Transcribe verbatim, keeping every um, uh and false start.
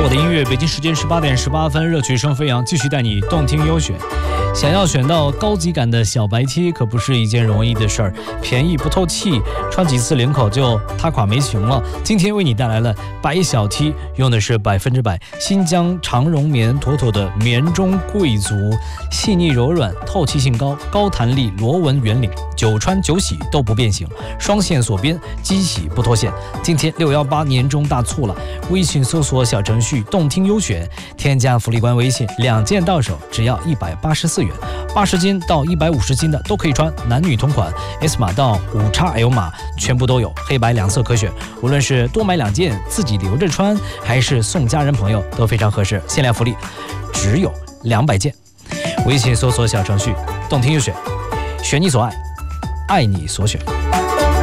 的音乐，北京时间十八点十八分，热曲声飞扬，继续带你动听优选。想要选到高级感的小白 T 可不是一件容易的事儿，便宜不透气，穿几次领口就塌垮没形了。今天为你带来了白小 T， 用的是百分之百新疆长绒棉，妥妥的棉中贵族，细腻柔软，透气性高，高弹力螺纹圆领，久穿久洗都不变形，双线锁边，机洗不脱线。今天六一八年中大促了，微信搜索小程序动听优选，添加福利官微信，两件到手只要一百八十四元，八十斤到一百五十斤的都可以穿，男女同款 S 码到 五 X L 码全部都有，黑白两色可选，无论是多买两件自己留着穿，还是送家人朋友都非常合适，限量福利只有两百件。微信搜索小程序动听优选，选你所爱，爱你所选。